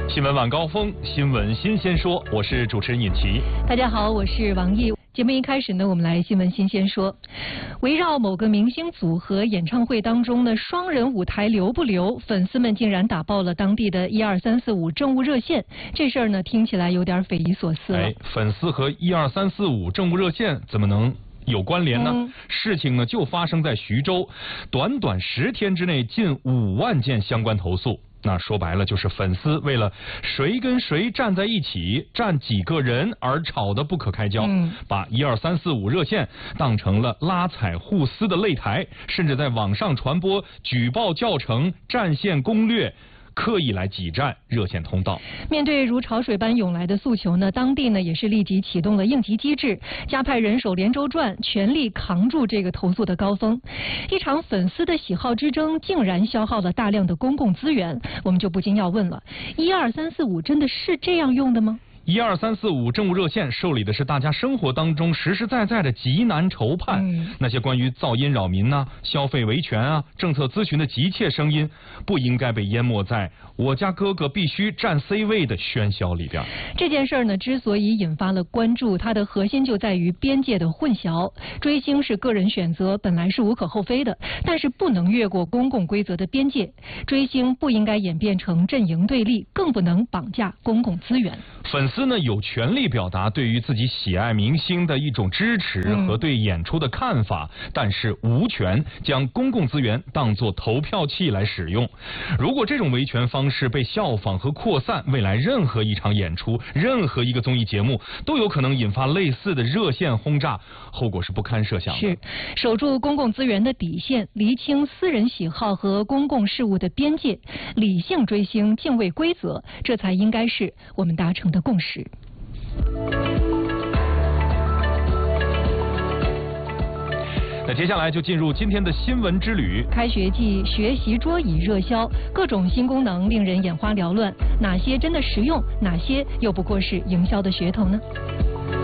新闻晚高峰，新闻新鲜说，我是主持人尹奇。 大家好，我是王毅。节目一开始呢，我们来新闻新鲜说，围绕某个明星组合演唱会当中的双人舞台留不留，粉丝们竟然打爆了当地的12345政务热线。这事儿呢，听起来有点匪夷所思了。 粉丝和12345政务热线怎么能有关联呢？事情呢就发生在徐州，短短10天之内，近5万件相关投诉。那说白了就是粉丝为了谁跟谁站在一起，站几个人而吵得不可开交，把12345热线当成了拉踩互撕的擂台，甚至在网上传播举报教程、战线攻略，刻意来挤占热线通道。 面对如潮水般涌来的诉求呢，当地呢也是立即启动了应急机制，加派人手连轴转，全力扛住这个投诉的高峰。一场粉丝的喜好之争，竟然消耗了大量的公共资源，我们就不禁要问了：12345真的是这样用的吗 ？12345政务热线受理的是大家生活当中实实在在的急难愁盼，那些关于噪音扰民啊、消费维权啊、政策咨询的急切声音，不应该被淹没在我家哥哥必须占 C 位的喧嚣里边。 这件事呢，之所以引发了关注，它的核心就在于边界的混淆。追星是个人选择，本来是无可厚非的，但是不能越过公共规则的边界。追星不应该演变成阵营对立，更不能绑架公共资源。 粉丝呢有权利表达对于自己喜爱明星的一种支持和对演出的看法，但是无权将公共资源当作投票器来使用。如果这种维权方式被效仿和扩散，未来任何一场演出、任何一个综艺节目都有可能引发类似的热线轰炸，后果是不堪设想的。 是守住公共资源的底线，厘清私人喜好和公共事务的边界，理性追星，敬畏规则，这才应该是我们达成的共识。 那接下来就进入今天的新闻之旅。 开学季学习桌椅热销，各种新功能令人眼花缭乱，哪些真的实用，哪些又不过是营销的噱头呢？